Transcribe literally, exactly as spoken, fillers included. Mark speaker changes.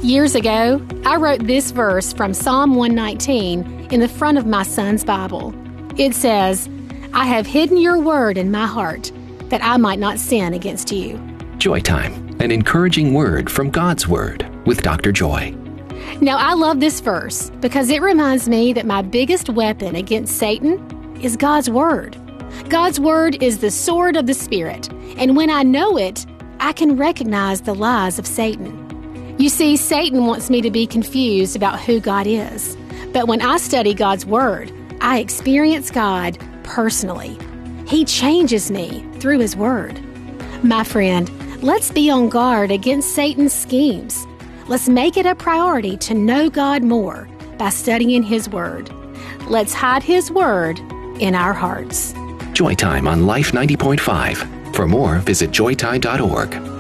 Speaker 1: Years ago, I wrote this verse from Psalm one nineteen in the front of my son's Bible. It says, "I have hidden your word in my heart, that I might not sin against you."
Speaker 2: Joy Time, an encouraging word from God's Word with Doctor Joy.
Speaker 1: Now, I love this verse because it reminds me that my biggest weapon against Satan is God's Word. God's Word is the sword of the Spirit, and when I know it, I can recognize the lies of Satan. You see, Satan wants me to be confused about who God is. But when I study God's Word, I experience God personally. He changes me through His Word. My friend, let's be on guard against Satan's schemes. Let's make it a priority to know God more by studying His Word. Let's hide His Word in our hearts.
Speaker 2: Joy Time on Life ninety point five. For more, visit joy time dot org.